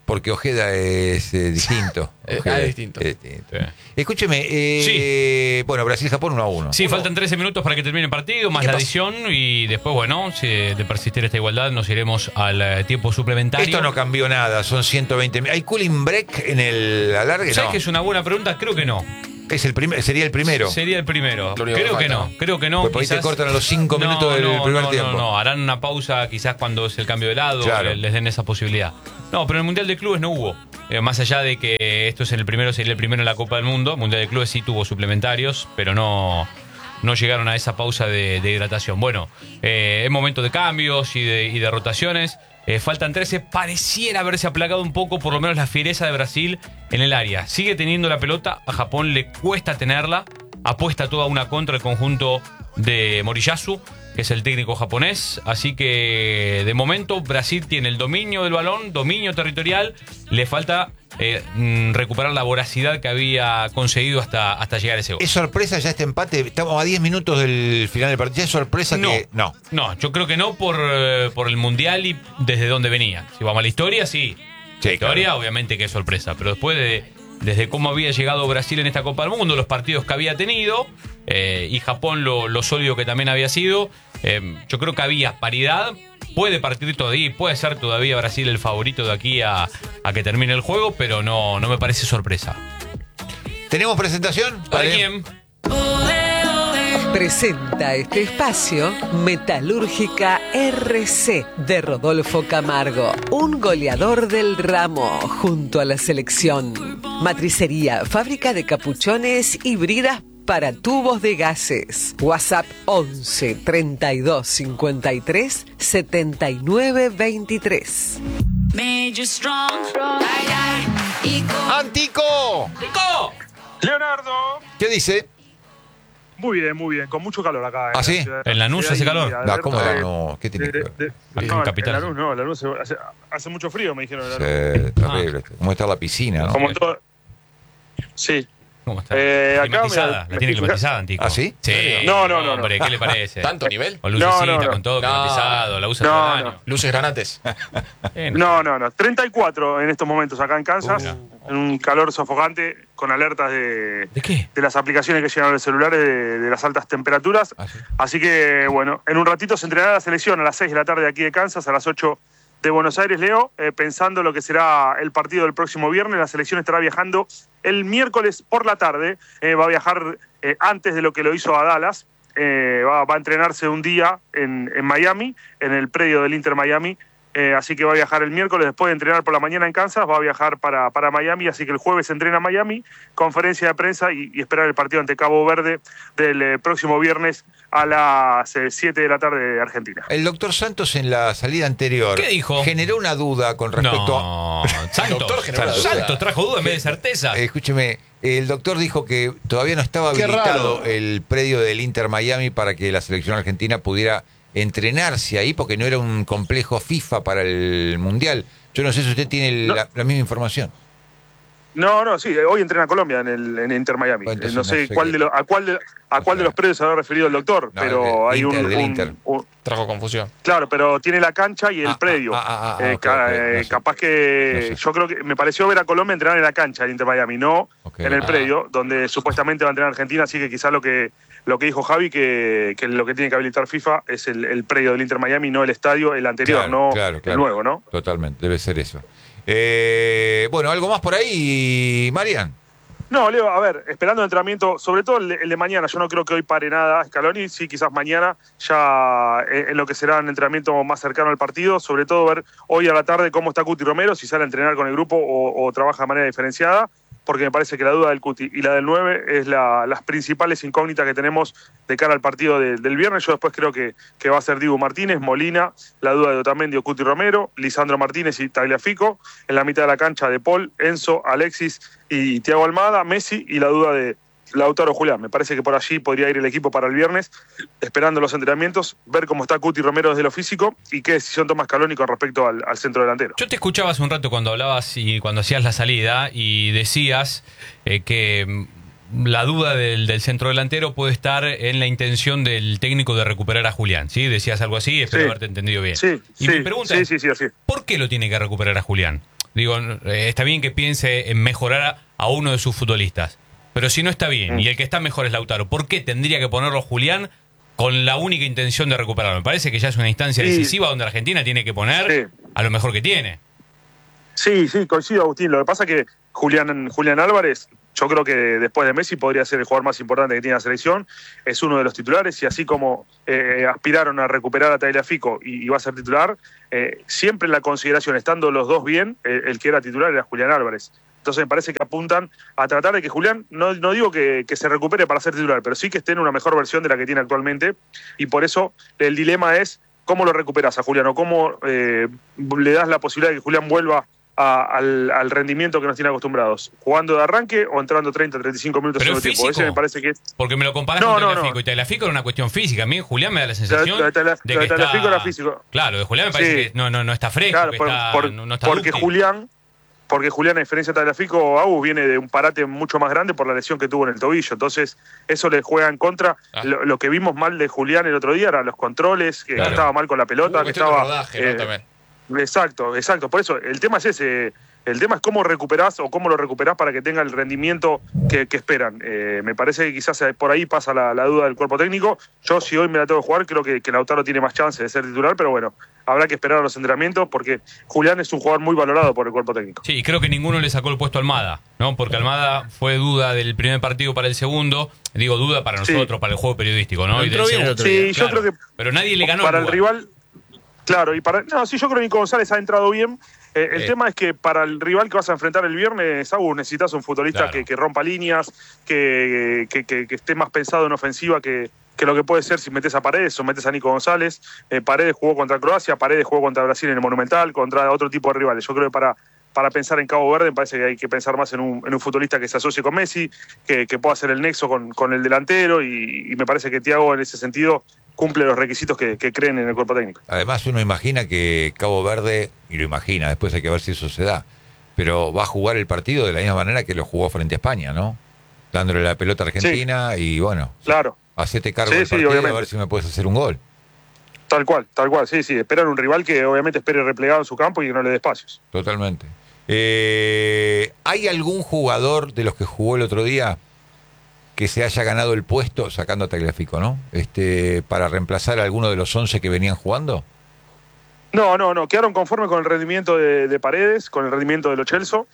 Porque Ojeda es distinto. Ojeda es distinto. es distinto. Sí. Escúcheme, bueno, Brasil-Japón 1-1. Sí, faltan 13 minutos para que termine el partido, más ¿Qué la pasa? adición y después, bueno, si de persistir esta igualdad, nos iremos al tiempo suplementario. Esto no cambió nada, son 120. ¿Hay cooling break en el alargue? ¿Sabes No. que es una buena pregunta? Creo que no. Sería el primero. Sería el primero. Lo único Creo que que no. falta. Creo que no. Pues por ahí te cortan a los 5 minutos del primer tiempo. No, harán una pausa quizás cuando es el cambio de lado, Claro. les den esa posibilidad. No, pero en el Mundial de Clubes no hubo. Más allá de que esto es sería el primero en la Copa del Mundo, el Mundial de Clubes sí tuvo suplementarios, pero no llegaron a esa pausa de hidratación. Bueno, es momento de cambios y de rotaciones. Faltan 13. Pareciera haberse aplacado un poco, por lo menos, la fiereza de Brasil en el área. Sigue teniendo la pelota. A Japón le cuesta tenerla. Apuesta toda una contra el conjunto de Moriyasu, que es el técnico japonés. Así que, de momento, Brasil tiene el dominio del balón, dominio territorial. Le falta recuperar la voracidad que había conseguido hasta llegar a ese gol. ¿Es sorpresa ya este empate? Estamos a 10 minutos del final del partido. ¿Es sorpresa que...? No. No, yo creo que no por el Mundial y desde donde venía. Si vamos a la historia, sí. Sí, La historia, claro. obviamente que es sorpresa. Pero después desde cómo había llegado Brasil en esta Copa del Mundo, los partidos que había tenido, y Japón lo sólido que también había sido, yo creo que había paridad. Puede partir todavía, puede ser todavía Brasil el favorito de aquí a que termine el juego, pero no me parece sorpresa. ¿Tenemos presentación? ¿Para Vale. quién? Presenta este espacio Metalúrgica RC de Rodolfo Camargo, un goleador del ramo junto a la selección. Matricería, fábrica de capuchones y bridas para tubos de gases. WhatsApp 11 32 53 79 23. ¡Antico! ¡Nico! Leonardo. ¿Qué dice? Muy bien, con mucho calor acá. ¿Ah, sí? ¿En Lanús hace calor? No, ¿cómo no? ¿Qué tiene que ver? Aquí no, en Capital. En Lanús no, en Lanús hace mucho frío, me dijeron. En Lanús. Terrible. ¿Cómo está la piscina, no? Como en todo. Sí. ¿Cómo está? Acá, Climatizada, mira, la tiene climatizada, Antico. ¿Ah, sí? Sí. No. Hombre, ¿qué le parece? ¿Tanto nivel? Con lucecita, No. con todo No. climatizado, la usa No, todo el no. año. Luces granates. No. 34 en estos momentos acá en Kansas. En un calor sofocante, con alertas ¿De qué? de las aplicaciones que llegan a los celulares de las altas temperaturas. ¿Ah, sí? Así que, bueno, en un ratito se entrenará la selección a las 6 de la tarde aquí de Kansas, a las 8 de Buenos Aires, Leo, pensando lo que será el partido del próximo viernes. La selección estará viajando el miércoles por la tarde, va a viajar antes de lo que lo hizo a Dallas, va a entrenarse un día en Miami, en el predio del Inter Miami. Así que va a viajar el miércoles, después de entrenar por la mañana en Kansas, va a viajar para Miami, así que el jueves entrena en Miami, conferencia de prensa y esperar el partido ante Cabo Verde del próximo viernes a las 7 de la tarde de Argentina. El doctor Santos en la salida anterior ¿Qué dijo? generó una duda con respecto a... No, Santos, doctor generó una duda. Santos trajo duda en vez de certeza. Escúcheme, el doctor dijo que todavía no estaba habilitado el predio del Inter Miami para que la selección argentina pudiera entrenarse ahí, porque no era un complejo FIFA para el Mundial. Yo no sé si usted tiene No. la misma información. No, sí, hoy entrena Colombia en Inter Miami. Entonces, no sé no sé cuál qué- de a cuál de los predios se habrá referido el doctor, No, pero hay del Inter. Trajo confusión. Claro, pero tiene la cancha y el predio. ok, no sé. Capaz que No sé. yo creo que me pareció ver a Colombia entrenar en la cancha del Inter Miami, no Ok. en el predio, donde supuestamente va a entrenar Argentina, así que quizás lo que dijo Javi, que lo que tiene que habilitar FIFA es el predio del Inter Miami, no el estadio, el anterior, Claro, no claro. el nuevo, ¿no? Totalmente, debe ser eso. Bueno, ¿algo más por ahí, Marian? No, Leo, a ver, esperando el entrenamiento, sobre todo el de mañana, yo no creo que hoy pare nada Scaloni, sí, quizás mañana, ya en lo que será un entrenamiento más cercano al partido, sobre todo ver hoy a la tarde cómo está Cuti Romero, si sale a entrenar con el grupo o trabaja de manera diferenciada, porque me parece que la duda del Cuti y la del 9 es las principales incógnitas que tenemos de cara al partido del viernes. Yo después creo que va a ser Dibu Martínez, Molina, la duda de Otamendi o Cuti Romero, Lisandro Martínez y Tagliafico, en la mitad de la cancha de Paul, Enzo, Alexis y Thiago Almada, Messi y la duda de Lautaro Julián. Me parece que por allí podría ir el equipo para el viernes, esperando los entrenamientos, ver cómo está Cuti Romero desde lo físico y qué decisión toma Scaloni con respecto al centro delantero. Yo te escuchaba hace un rato cuando hablabas y cuando hacías la salida y decías que la duda del centro delantero puede estar en la intención del técnico de recuperar a Julián, ¿sí? Decías algo así, espero Sí. haberte entendido bien. Sí, y sí, mi pregunta sí, es, sí, así. ¿por qué lo tiene que recuperar a Julián? Digo, está bien que piense en mejorar a uno de sus futbolistas, pero si no está bien y el que está mejor es Lautaro, ¿por qué tendría que ponerlo Julián con la única intención de recuperarlo? Me parece que ya es una instancia decisiva donde Argentina tiene que poner a lo mejor que tiene. Sí, coincido, Agustín. Lo que pasa es que Julián Álvarez, yo creo que después de Messi podría ser el jugador más importante que tiene la selección. Es uno de los titulares y así como aspiraron a recuperar a Tagliafico y va a ser titular, siempre en la consideración, estando los dos bien, el que era titular era Julián Álvarez. Entonces me parece que apuntan a tratar de que Julián, no digo que se recupere para ser titular, pero sí que esté en una mejor versión de la que tiene actualmente. Y por eso el dilema es cómo lo recuperas a Julián o cómo le das la posibilidad de que Julián vuelva al rendimiento que nos tiene acostumbrados, jugando de arranque o entrando 30, 35 minutos en el tiempo. Ese me parece que es... Porque me lo comparas con Tagliafico, y Tagliafico era una cuestión física. A mí Julián me da la sensación de que Tagliafico era físico. Claro, de Julián me parece que no está fresco, claro, no está porque dúctil. Porque Julián, a diferencia de Tagliafico, Agus viene de un parate mucho más grande por la lesión que tuvo en el tobillo. Entonces, eso le juega en contra. Lo que vimos mal de Julián el otro día eran los controles, que estaba mal con la pelota, que estaba... rodaje, ¿no? También. Exacto. Por eso, el tema es ese. El tema es cómo recuperás o cómo lo recuperás para que tenga el rendimiento que esperan. Me parece que quizás por ahí pasa la duda del cuerpo técnico. Yo, si hoy me la tengo que jugar, creo que Lautaro tiene más chance de ser titular, pero bueno, habrá que esperar a los entrenamientos porque Julián es un jugador muy valorado por el cuerpo técnico. Sí, creo que ninguno le sacó el puesto a Almada, ¿no? Porque Almada fue duda del primer partido para el segundo. Digo, duda para nosotros, para el juego periodístico, ¿no? Entró bien el otro día. Claro, yo creo que pero nadie le ganó para el rival. Claro, yo creo que Nico González ha entrado bien. El tema es que para el rival que vas a enfrentar el viernes, necesitas un futbolista que rompa líneas, que esté más pensado en ofensiva que lo que puede ser si metes a Paredes o metes a Nico González. Paredes jugó contra Croacia, Paredes jugó contra Brasil en el Monumental, contra otro tipo de rivales. Yo creo que para pensar en Cabo Verde me parece que hay que pensar más en un futbolista que se asocie con Messi, que pueda hacer el nexo con el delantero y me parece que Thiago en ese sentido cumple los requisitos que creen en el cuerpo técnico. Además uno imagina que Cabo Verde, y lo imagina, después hay que ver si eso se da, pero va a jugar el partido de la misma manera que lo jugó frente a España, ¿no? Dándole la pelota a Argentina y bueno, claro. Hacete cargo del partido, a ver si me puedes hacer un gol. Tal cual, sí, esperan un rival que obviamente espere replegado en su campo y que no le dé espacios. Totalmente. ¿Hay algún jugador de los que jugó el otro día que se haya ganado el puesto, sacando a Tagliafico, ¿no? Para reemplazar a alguno de los 11 que venían jugando? No, quedaron conformes con el rendimiento de Paredes, con el rendimiento de Lo Celso,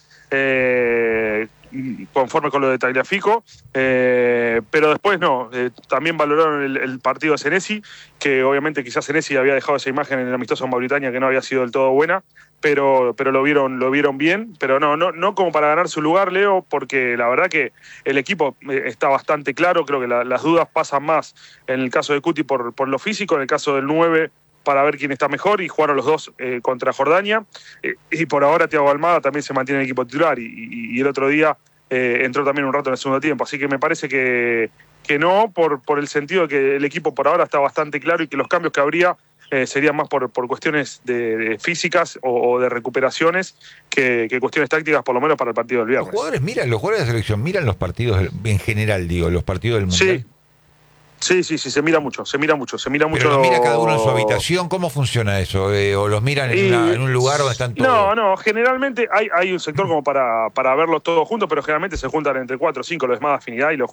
conforme con lo de Tagliafico, pero después también valoraron el partido de Senesi, que obviamente quizás Senesi había dejado esa imagen en el amistoso en Mauritania que no había sido del todo buena, pero lo vieron bien, pero no como para ganar su lugar, Leo, porque la verdad que el equipo está bastante claro. Creo que las dudas pasan más en el caso de Cuti por lo físico, en el caso del 9 para ver quién está mejor, y jugaron los dos contra Jordania, y por ahora Thiago Almada también se mantiene en el equipo titular, y el otro día entró también un rato en el segundo tiempo, así que me parece que no, por el sentido de que el equipo por ahora está bastante claro y que los cambios que habría serían más por cuestiones de físicas o de recuperaciones que cuestiones tácticas, por lo menos para el partido del viernes. Los jugadores de la selección miran los partidos, en general digo, los partidos del Mundial. Sí, se mira mucho. ¿Pero los mira cada uno en su habitación? ¿Cómo funciona eso? ¿O los miran en un lugar donde están todos? No, generalmente hay un sector como para verlos todos juntos, pero generalmente se juntan entre 4 o 5 los de más afinidad y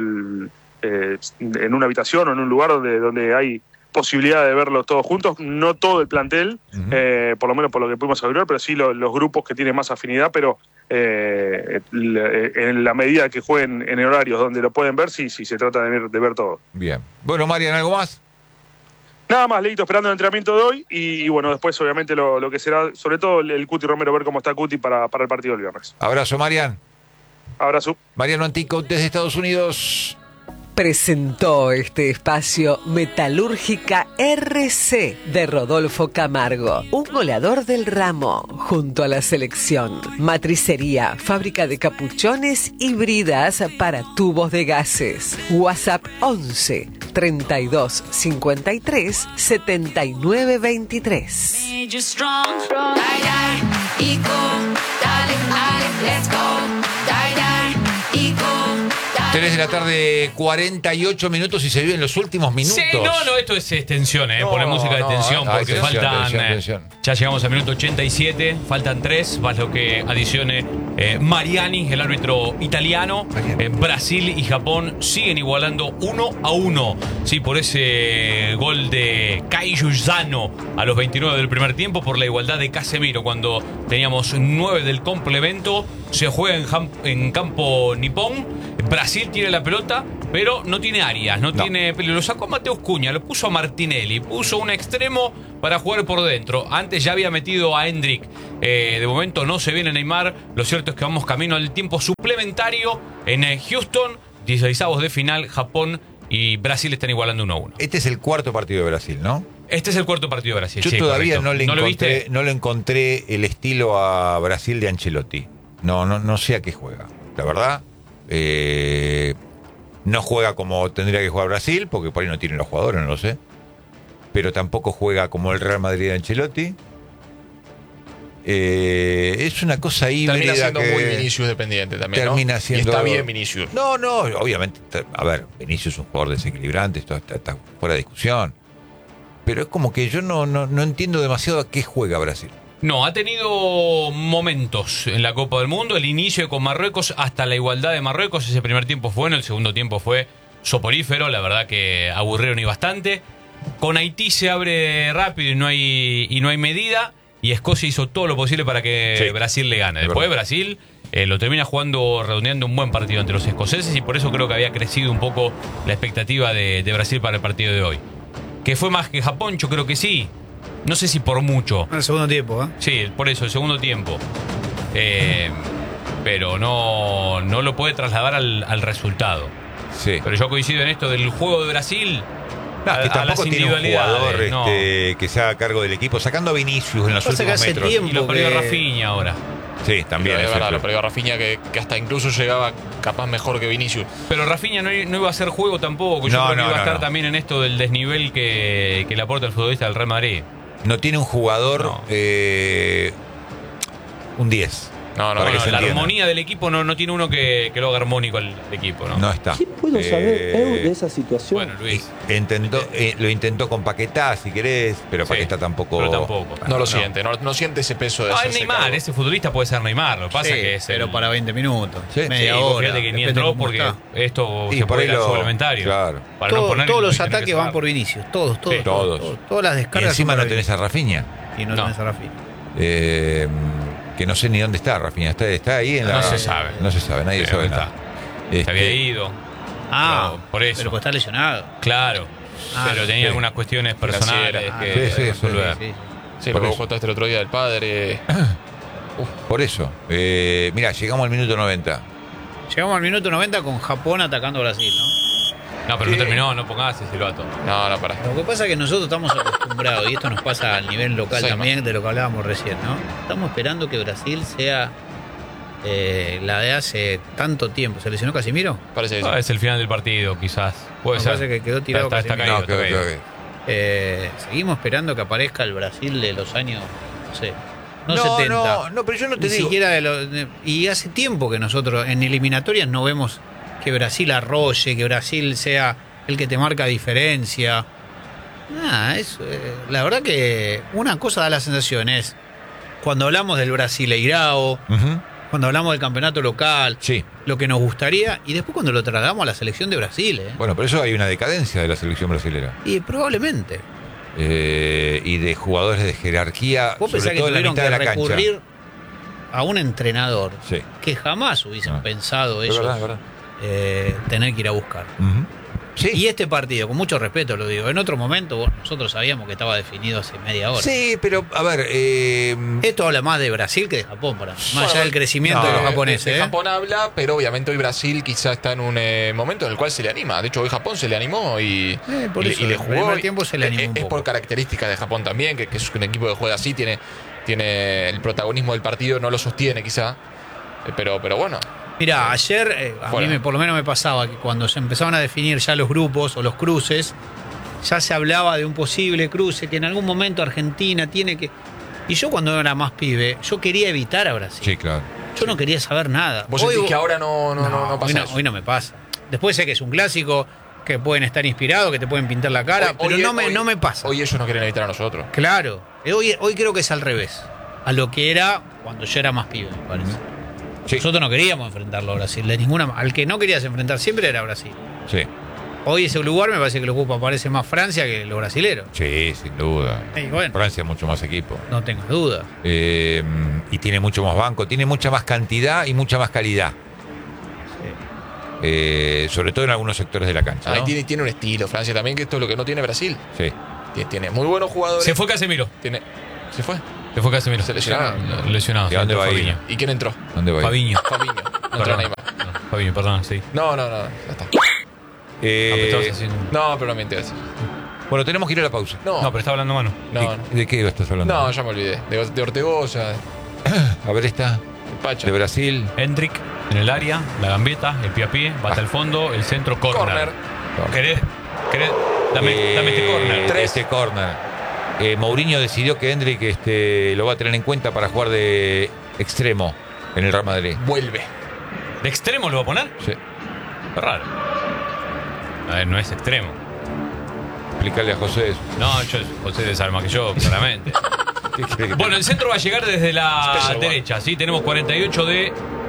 en una habitación o en un lugar donde hay posibilidad de verlos todos juntos. No todo el plantel, por lo menos por lo que pudimos averiguar, pero sí los grupos que tienen más afinidad, pero en la medida que jueguen en horarios donde lo pueden ver, sí se trata de ver todo. Bien. Bueno, Marian, ¿algo más? Nada más, Leito, esperando el entrenamiento de hoy y bueno, después obviamente lo que será, sobre todo el Cuti Romero, ver cómo está Cuti para el partido del viernes. Abrazo, Marian. Abrazo. Mariano Antico desde Estados Unidos. Presentó este espacio Metalúrgica RC de Rodolfo Camargo, un goleador del ramo, junto a la selección. Matricería, fábrica de capuchones y bridas para tubos de gases. WhatsApp 11 32 53 79 23. Let's go. 3 de la tarde, 48 minutos y se viven los últimos minutos. Sí, no, esto es tensión, No, pone música de no, tensión, hay porque tensión, faltan. tensión. Ya llegamos al minuto 87, faltan 3, más lo que adicione Mariani, el árbitro italiano. Brasil y Japón siguen igualando 1-1. Sí, por ese gol de Kaiyuzano a los 29 del primer tiempo, por la igualdad de Casemiro. Cuando teníamos 9 del complemento, se juega en campo nipón. Brasil tiene la pelota, pero no tiene áreas, no tiene peligro. Lo sacó a Mateus Cunha, lo puso a Martinelli, puso un extremo para jugar por dentro. Antes ya había metido a Hendrick. De momento no se viene Neymar. Lo cierto es que vamos camino al tiempo suplementario en Houston. 16avos de final, Japón y Brasil están igualando 1-1. Este es el cuarto partido de Brasil, ¿no? Este es el cuarto partido de Brasil. Yo sí, todavía correcto. no le encontré el estilo a Brasil de Ancelotti. No sé a qué juega. La verdad, no juega como tendría que jugar Brasil, porque por ahí no tienen los jugadores, no lo sé. Pero tampoco juega como el Real Madrid de Ancelotti. Es una cosa híbrida. Termina siendo que muy Vinicius dependiente también, termina ¿no? siendo- Y está bien Vinicius. No, obviamente. A ver, Vinicius es un jugador desequilibrante, esto está fuera de discusión. Pero es como que yo no entiendo demasiado a qué juega Brasil. No, ha tenido momentos en la Copa del Mundo. El inicio con Marruecos hasta la igualdad de Marruecos. Ese primer tiempo fue bueno, el segundo tiempo fue soporífero. La verdad que aburrieron y bastante. Con Haití se abre rápido y no hay medida. Y Escocia hizo todo lo posible para que Brasil le gane. Después Brasil lo termina jugando, redondeando un buen partido entre los escoceses. Y por eso creo que había crecido un poco la expectativa de Brasil para el partido de hoy. ¿Que fue más que Japón? Yo creo que sí. No sé si por mucho. En el segundo tiempo, ¿eh? Sí, por eso, el segundo tiempo. Pero no lo puede trasladar al resultado. Sí. Pero yo coincido en esto del juego de Brasil. No, es que a las tampoco tiene un individualidades, jugador no. que se haga cargo del equipo, sacando a Vinicius en los Pasa que últimos hace metros. tiempo Y lo perdió que- Rafinha ahora. Sí, también es es verdad, cierto. lo perdió a Rafinha que hasta incluso llegaba capaz mejor que Vinicius. Pero Rafinha no iba a hacer juego tampoco. Yo No, creo que no, iba a no, estar no. también en esto del desnivel que le aporta el futbolista del Real Madrid. No tiene un jugador, No. un 10. No, Para que Bueno, se la entienda. armonía del equipo no tiene uno que lo haga armónico al equipo, ¿no? No está. ¿Qué puedo saber eu de esa situación? Bueno, Luis. Lo intentó con Paquetá, si querés, pero Sí, Paquetá tampoco. pero tampoco. No lo siente, no siente ese peso de No, es hacerse Neymar, cargo. ese futbolista puede ser Neymar. Lo que pasa Sí, que es pero el- para 20 minutos, Sí. media Sí, vos hora. fíjate que ni depende entró cómo porque está. esto Y se por puede ir ahí al lo- suplementario. claro. Para no poner Todos ni los tener que ataques van sacar. por Vinicius, todos. Sí. Todos. Todas las Y descargas. encima son no para tenés a Rafinha. Y no No. tenés a Rafinha. Que no sé ni dónde está Rafinha. Está ahí en la. No se sabe. No se sabe, nadie Sí, sabe ¿dónde nada. Se había ido. Ah, por eso. Pero pues está lesionado. Claro. Ah, pero tenía sí. algunas cuestiones personales Financieras. que Sí, sí, resolver. Sí, sí. Sí, Por lo que eso. vos contaste el otro día del padre. Por eso. Mirá, llegamos al minuto 90. Llegamos al minuto 90 con Japón atacando a Brasil, ¿no? No, pero no terminó, no pongas ese silbato. No, para. Lo que pasa es que nosotros estamos acostumbrados, y esto nos pasa a nivel local Sí, también, de lo que hablábamos recién, ¿no? Estamos esperando que Brasil sea la de hace tanto tiempo. ¿Se lesionó Casemiro? Parece que sí. Es el final del partido, quizás. Puede Me ser. parece que quedó tirado Está Casemiro. caído, No, creo, está caído. creo que. Seguimos esperando que aparezca el Brasil de los años, no sé, no, No, 70. no, pero yo no te Ni digo. siquiera y hace tiempo que nosotros en eliminatorias no vemos que Brasil arrolle, que Brasil sea el que te marca diferencia. La verdad que una cosa da la sensación es cuando hablamos del Brasileirao, Ujú. cuando hablamos del campeonato local, Sí. lo que nos gustaría, y después cuando lo trasladamos a la selección de Brasil, Bueno, por eso hay una decadencia de la selección brasilera. y probablemente. Y de jugadores de jerarquía, Vos sobre pensás que todo en la tuvieron mitad que de la cancha. recurrir a un entrenador Sí. que jamás hubiesen Ah. pensado Es ellos verdad, es verdad. tener que ir a buscar. Ujú. Sí. Y este partido, con mucho respeto lo digo, en otro momento nosotros sabíamos que estaba definido hace media hora. Sí, pero a ver, Esto habla más de Brasil que de Japón, para mí. Más Bueno, allá del crecimiento no, de los de japoneses. De ¿eh? Japón habla, pero obviamente hoy Brasil quizá está en un momento en el cual se le anima. De hecho, hoy Japón se le animó y, Por y eso, le el jugó. primer tiempo se le animó un Es poco. por características de Japón también, que es un equipo que juega así, tiene el protagonismo del partido, no lo sostiene quizá. Pero bueno, Mirá, ayer a Bueno. mí por lo menos me pasaba que cuando se empezaban a definir ya los grupos o los cruces, ya se hablaba de un posible cruce que en algún momento Argentina tiene que... Y yo cuando era más pibe, yo quería evitar a Brasil. sí, claro. Yo no quería saber nada. vos sentís que ahora no pasa hoy eso. hoy no me pasa. Después sé que es un clásico, que pueden estar inspirados, que te pueden pintar la cara, pero no me pasa. Hoy ellos nos quieren evitar a nosotros. Claro. Hoy creo que es al revés. A lo que era cuando yo era más pibe, me parece. Sí. Nosotros no queríamos enfrentarlo a Brasil. Al que no querías enfrentar siempre era Brasil. Sí. Hoy ese lugar me parece que lo ocupa, parece más Francia que los brasileros. Sí, sin duda. Y bueno, Francia es mucho más equipo. no tengas duda. Y tiene mucho más banco, tiene mucha más cantidad y mucha más calidad. Sobre todo en algunos sectores de la cancha, ¿no? Tiene un estilo, Francia también, que esto es lo que no tiene Brasil. Sí. Tiene muy buenos jugadores. Se fue Casemiro. ¿Se fue? Se fue Casemiro. Se lesionaron. Lesionado. ¿Y a dónde va a ir? Fabiño. ¿Y quién entró? ¿Dónde va a ir? Fabiño. Fabinho. No entró Perdón. Neymar. No, Fabiño, perdón, sí. No, ya está. Estabas haciendo- No, pero no me interesa. Bueno, tenemos que ir a la pausa. No, pero está hablando Manu. ¿De qué estás hablando? No, ya me olvidé. De Ortegoza, A ver, está. de Pacha. De Brasil. Hendrik en el área, la gambeta, el pie a pie, bate al fondo, el centro, corner. ¿Querés? Dame este corner. Este corner. Mourinho decidió que Hendrik lo va a tener en cuenta para jugar de extremo en el Real Madrid. Vuelve. ¿De extremo lo va a poner? Sí. Es raro. A ver, no es extremo. Explicarle a José eso. No, José desarma que yo, claramente. Bueno, el centro va a llegar desde la Special derecha, ¿sí? Tenemos 48 de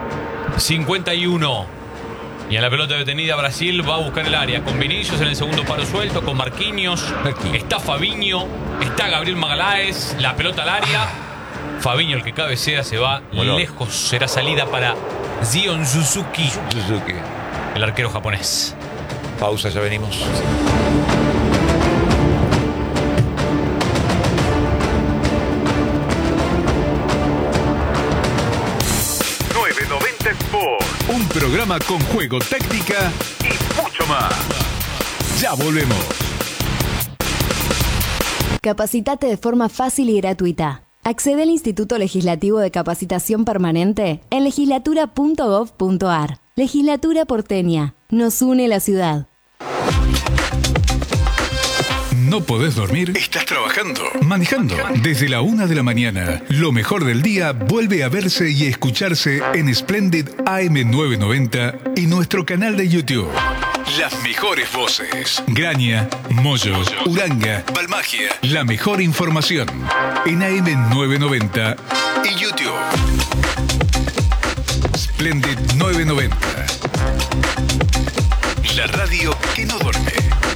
51. Y en la pelota detenida Brasil va a buscar el área. Con Vinicius en el segundo palo suelto, con Marquinhos. Está Fabinho, está Gabriel Magalhães. La pelota al área. Fabinho, el que cabecea, se va lejos. Será salida para Zion Suzuki, el arquero japonés. Pausa, ya venimos. Un programa con juego, técnica y mucho más. Ya volvemos. Capacitate de forma fácil y gratuita. Accede al Instituto Legislativo de Capacitación Permanente en legislatura.gov.ar. Legislatura porteña. Nos une la ciudad. ¿No podés dormir? ¿Estás trabajando? ¿Manejando? Desde la 1 de la mañana, lo mejor del día vuelve a verse y escucharse en Splendid AM990 y nuestro canal de YouTube. Las mejores voces. Graña, Moyo, Uranga, Balmagia. La mejor información en AM990 y YouTube. Splendid 990. La radio que no duerme.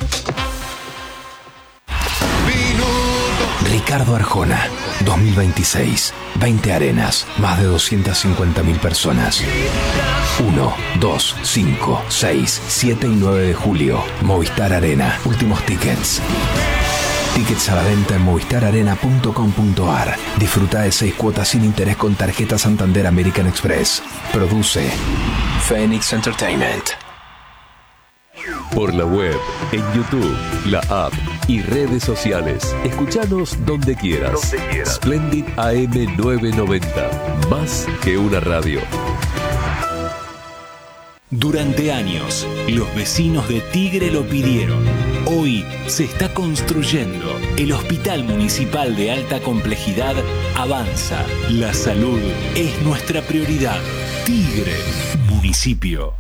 Ricardo Arjona, 2026, 20 arenas, más de 250.000 personas. 1, 2, 5, 6, 7 y 9 de julio, Movistar Arena, últimos tickets. Tickets a la venta en movistararena.com.ar. Disfruta de 6 cuotas sin interés con tarjeta Santander American Express. Produce Phoenix Entertainment. Por la web, en YouTube, la app y redes sociales. Escuchanos donde quieras. Splendid AM990. Más que una radio. Durante años, los vecinos de Tigre lo pidieron. Hoy se está construyendo. El Hospital Municipal de Alta Complejidad avanza. La salud es nuestra prioridad. Tigre, municipio.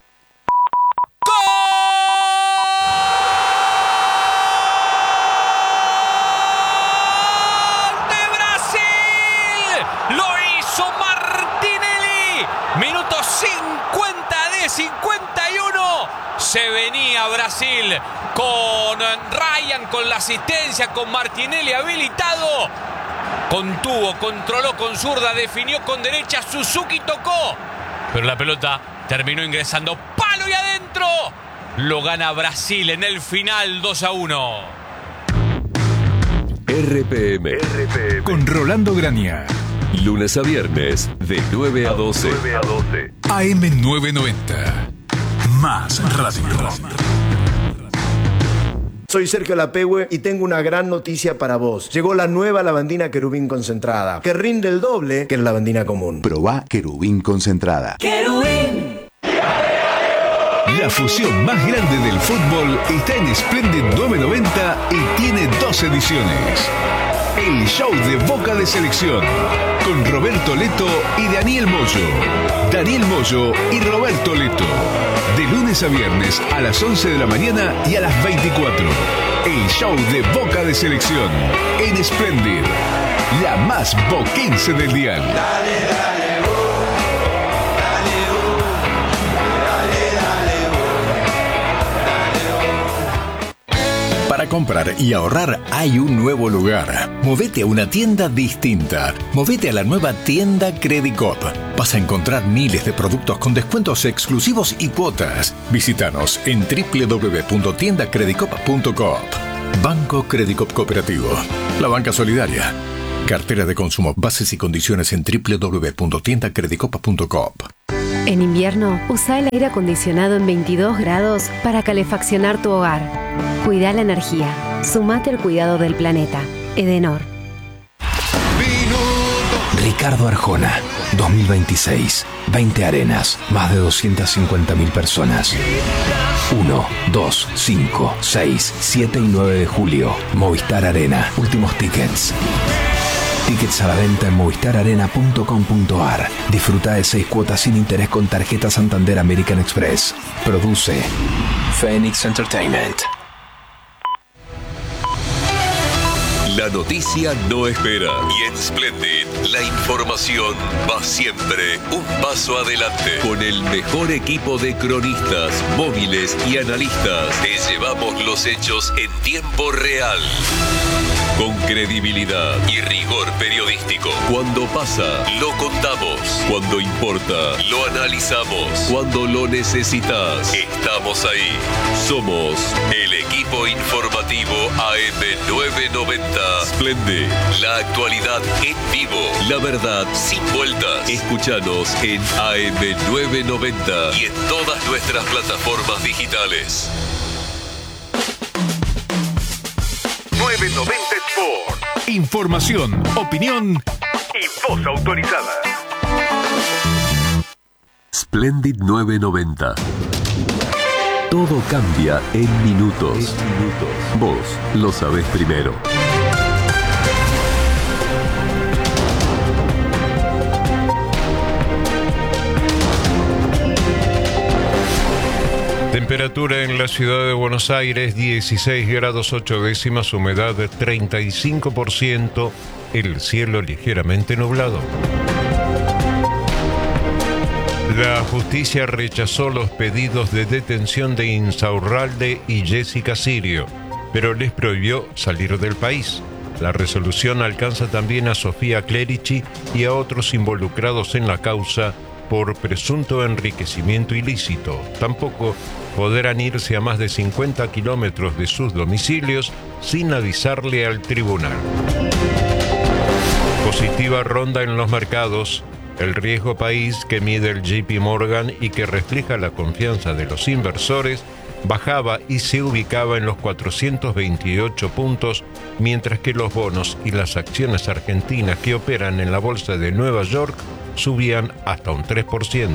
Minuto 50 de 51. Se venía Brasil con Ryan, con la asistencia, con Martinelli habilitado. Contuvo, controló con zurda, definió con derecha. Suzuki tocó, pero la pelota terminó ingresando. ¡Palo y adentro! Lo gana Brasil en el final 2-1. RPM. Con Rolando Graña. Lunes a viernes, de 9 a 12. AM990. Más radio. Soy Sergio Lapehue y tengo una gran noticia para vos. Llegó la nueva lavandina Querubín concentrada, que rinde el doble que la lavandina común. Probá Querubín concentrada. ¡Querubín! La fusión más grande del fútbol está en Splendid 990 y tiene 2 ediciones. el show de Boca de Selección, con Roberto Leto y Daniel Moyo. Daniel Moyo y Roberto Leto. De lunes a viernes a las 11 de la mañana y a las 24. El show de Boca de Selección en Splendid, la más boquense del dial. Para comprar y ahorrar hay un nuevo lugar. Movete a una tienda distinta. Movete a la nueva tienda Credicop. Vas a encontrar miles de productos con descuentos exclusivos y cuotas. Visítanos en www.tiendacredicop.coop. Banco Credicop Cooperativo. La banca solidaria. Cartera de consumo. Bases y condiciones en www.tiendacredicop.coop. En invierno, usa el aire acondicionado en 22 grados para calefaccionar tu hogar. Cuida la energía. Sumate al cuidado del planeta. Edenor. Ricardo Arjona, 2026. 20 arenas, más de 250.000 personas. 1, 2, 5, 6, 7 y 9 de julio. Movistar Arena. Últimos tickets. Tickets a la venta en movistararena.com.ar. Disfruta de 6 cuotas sin interés con tarjeta Santander American Express. Produce Phoenix Entertainment. La noticia no espera y en Splendid la información va siempre un paso adelante. Con el mejor equipo de cronistas, móviles y analistas, te llevamos los hechos en tiempo real. Con credibilidad y rigor periodístico. Cuando pasa, lo contamos. Cuando importa, lo analizamos. Cuando lo necesitas, estamos ahí. Somos el equipo informativo AM990. Splendid, la actualidad en vivo. La verdad sin vueltas. Escúchanos en AM990 y en todas nuestras plataformas digitales. 990 Sport. Información, opinión y voz autorizada. Splendid 990. Todo cambia en minutos. Vos lo sabés primero. Temperatura en la ciudad de Buenos Aires, 16 grados 8 décimas, humedad 35%, el cielo ligeramente nublado. La justicia rechazó los pedidos de detención de Insaurralde y Jessica Sirio, pero les prohibió salir del país. La resolución alcanza también a Sofía Clerici y a otros involucrados en la causa por presunto enriquecimiento ilícito. Tampoco podrán irse a más de 50 kilómetros de sus domicilios sin avisarle al tribunal. Positiva ronda en los mercados. El riesgo país que mide el JP Morgan y que refleja la confianza de los inversores bajaba y se ubicaba en los 428 puntos, mientras que los bonos y las acciones argentinas que operan en la bolsa de Nueva York subían hasta un 3%.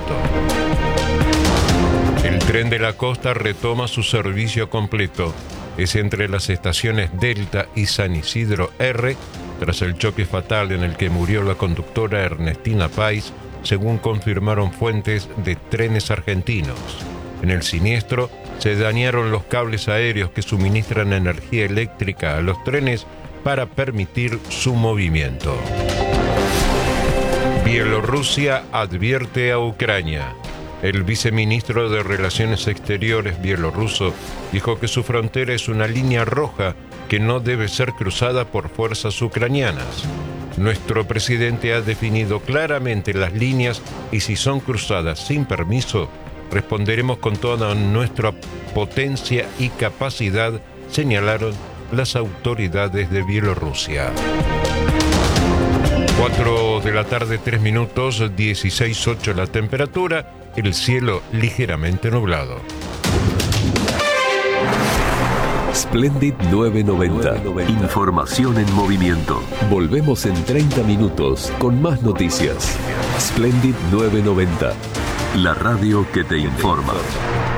El tren de la costa retoma su servicio completo. Es entre las estaciones Delta y San Isidro R, tras el choque fatal en el que murió la conductora Ernestina Pais, según confirmaron fuentes de Trenes Argentinos. En el siniestro se dañaron los cables aéreos que suministran energía eléctrica a los trenes para permitir su movimiento. Bielorrusia advierte a Ucrania. El viceministro de Relaciones Exteriores bielorruso dijo que su frontera es una línea roja que no debe ser cruzada por fuerzas ucranianas. Nuestro presidente ha definido claramente las líneas y si son cruzadas sin permiso, responderemos con toda nuestra potencia y capacidad, señalaron las autoridades de Bielorrusia. 4 de la tarde, 3 minutos, 16:08 la temperatura, el cielo ligeramente nublado. Splendid 990. Información en movimiento. Volvemos en 30 minutos con más noticias. Splendid 990. La radio que te informa.